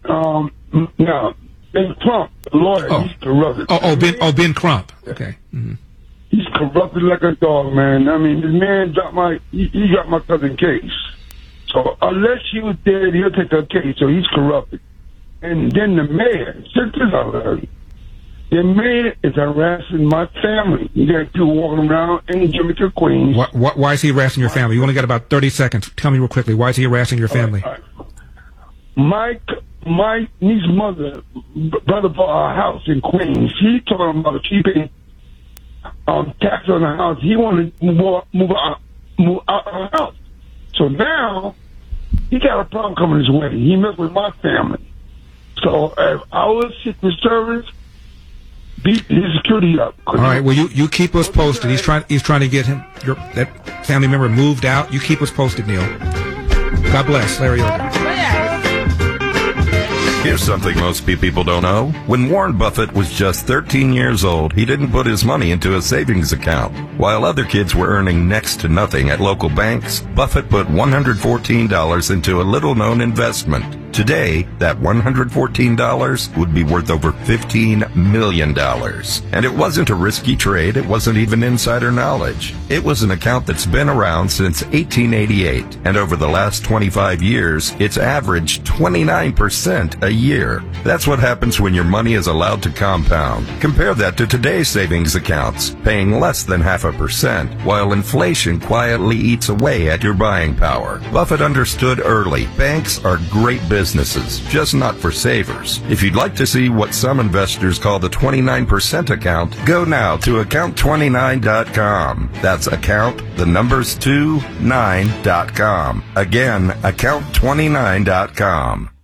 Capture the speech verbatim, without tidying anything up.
Um, no, Ben Crump, the lawyer, oh. he's corrupted. Oh, oh, Ben, oh, Ben Crump. Okay. Mm-hmm. He's corrupted like a dog, man. I mean, this man got my, he, he got my cousin case. So unless he was dead, he'll take her case. So he's corrupted. And then the mayor, check this out, Larry. The mayor is harassing my family. You got people walking around in Jamaica, Queens. Why, why, why is he harassing your family? You only got about thirty seconds. Tell me real quickly. Why is he harassing your family? All right, all right. My my niece's mother, brother bought a house in Queens. He told him about keeping um, tax on the house. He wanted to move, move out, move out of the house. So now he got a problem coming his way. He met with my family. So if I was Secret Service, beat his security up. All right. Well, you, you keep us posted. He's trying he's trying to get him your that family member moved out. You keep us posted, Neil. God bless, Larry Elder. Here's something most people don't know. When Warren Buffett was just thirteen years old, he didn't put his money into a savings account. While other kids were earning next to nothing at local banks, Buffett put one hundred fourteen dollars into a little-known investment. Today, that one hundred fourteen dollars would be worth over fifteen million dollars. And it wasn't a risky trade. It wasn't even insider knowledge. It was an account that's been around since eighteen eighty-eight. And over the last twenty-five years, it's averaged twenty-nine percent a year. That's what happens when your money is allowed to compound. Compare that to today's savings accounts, paying less than half a percent, while inflation quietly eats away at your buying power. Buffett understood early. Banks are great businesses. Businesses, just not for savers. If you'd like to see what some investors call the twenty-nine percent account, go now to account twenty-nine dot com. That's account, the numbers two, nine dot com. Again, account twenty-nine dot com.